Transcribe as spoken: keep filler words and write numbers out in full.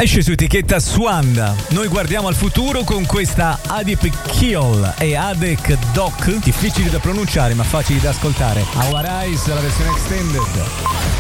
Esce su etichetta Swanda. Noi guardiamo al futuro con questa Adip Kill e Adek Doc, difficili da pronunciare ma facili da ascoltare. Our Eyes, la versione extended.